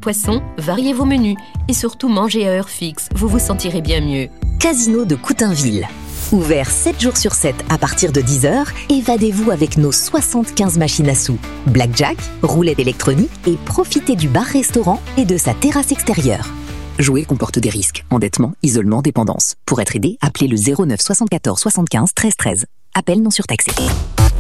poisson, variez vos menus et surtout mangez à heure fixe, vous vous sentirez bien mieux. Casino de Coutainville. Ouvert 7 jours sur 7 à partir de 10h, évadez-vous avec nos 75 machines à sous. Blackjack, roulette électronique et profitez du bar-restaurant et de sa terrasse extérieure. Jouer comporte des risques, endettement, isolement, dépendance. Pour être aidé, appelez le 09 74 75 13 13. Appel non surtaxé.